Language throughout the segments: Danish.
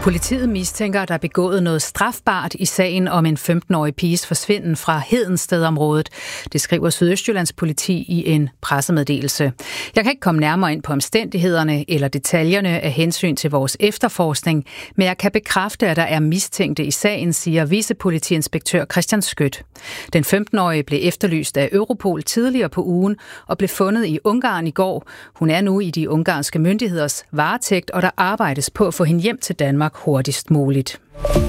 Politiet mistænker, at der er begået noget strafbart i sagen om en 15-årig piges forsvinden fra Hedensted-området. Det skriver Sydøstjyllands politi i en pressemeddelelse. Jeg kan ikke komme nærmere ind på omstændighederne eller detaljerne af hensyn til vores efterforskning, men jeg kan bekræfte, at der er mistænkte i sagen, siger vicepolitiinspektør Christian Skødt. Den 15-årige blev efterlyst af Europol tidligere på ugen og blev fundet i Ungarn i går. Hun er nu i de ungarske myndigheders varetægt, og der arbejdes på at få hende hjem til Danmark hurtigst muligt.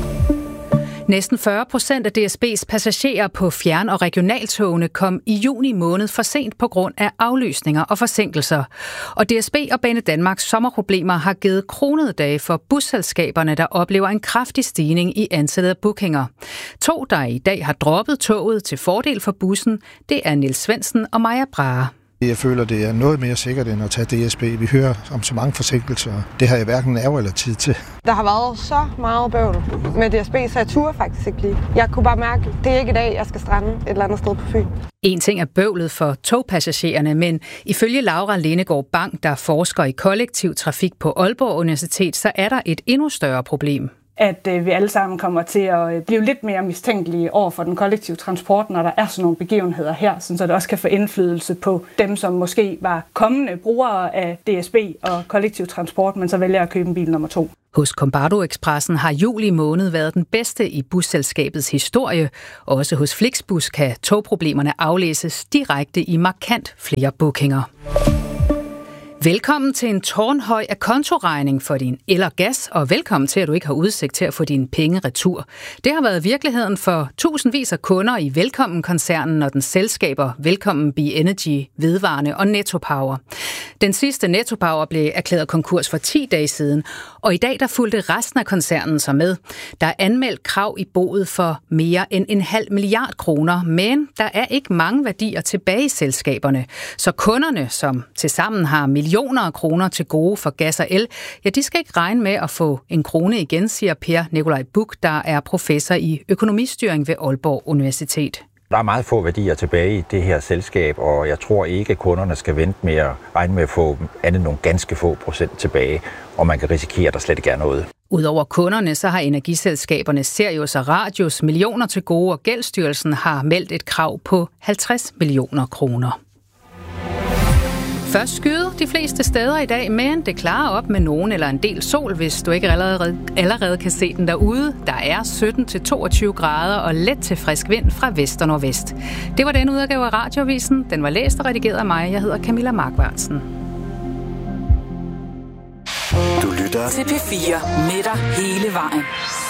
Næsten 40% af DSB's passagerer på fjern- og regionaltogene kom i juni måned for sent på grund af aflysninger og forsinkelser. Og DSB og Banedanmarks sommerproblemer har givet kronede dage for busselskaberne, der oplever en kraftig stigning i antallet af bookinger. 2, der i dag har droppet toget til fordel for bussen, det er Niels Svendsen og Maja Brahe. Jeg føler, det er noget mere sikkert end at tage DSB. Vi hører om så mange forsinkelser. Det har jeg hverken nerve eller tid til. Der har været så meget bøvl med DSB, så jeg turde faktisk ikke lige. Jeg kunne bare mærke, at det er ikke i dag, jeg skal strande et eller andet sted på Fyn. En ting er bøvlet for togpassagererne, men ifølge Laura Lindegård Bang, der forsker i kollektiv trafik på Aalborg Universitet, så er der et endnu større problem. At vi alle sammen kommer til at blive lidt mere mistænkelige over for den kollektive transport, når der er sådan nogle begivenheder her, så det også kan få indflydelse på dem, som måske var kommende brugere af DSB og kollektiv transport, men så vælger at købe en bil nummer 2. Hos Combardo Expressen har juli måned været den bedste i busselskabets historie. Også hos Flixbus kan togproblemerne aflæses direkte i markant flere bookinger. Velkommen til en tårnhøj akontoregning for din el og gas, og velkommen til, at du ikke har udsigt til at få dine penge retur. Det har været virkeligheden for tusindvis af kunder i Velkommen-koncernen og den selskaber Velkommen Be Energy, Vedvarende og Netto Power. Den sidste Netto Power blev erklæret konkurs for 10 dage siden, og i dag der fulgte resten af koncernen sig med. Der er anmeldt krav i boet for mere end 0,5 milliard kroner, men der er ikke mange værdier tilbage i selskaberne. Så kunderne, som tilsammen har millioner af kroner til gode for gas og el, ja, de skal ikke regne med at få en krone igen, siger Per Nikolaj Buch, der er professor i økonomistyring ved Aalborg Universitet. Der er meget få værdier tilbage i det her selskab, og jeg tror ikke, at kunderne skal vente med at regne med at få andet nogle ganske få procent tilbage, og man kan risikere, at der slet ikke er noget. Udover kunderne, så har energiselskaberne Sirius og Radius millioner til gode, og Gældsstyrelsen har meldt et krav på 50 millioner kroner. Først skyde de fleste steder i dag, men det klarer op med nogen eller en del sol, hvis du ikke allerede kan se den derude. Der er 17-22 grader og let til frisk vind fra vest og nordvest. Det var den udgave af Radioavisen. Den var læst og redigeret af mig. Jeg hedder Camilla Markvartsen. Du lytter til P4 med dig hele vejen.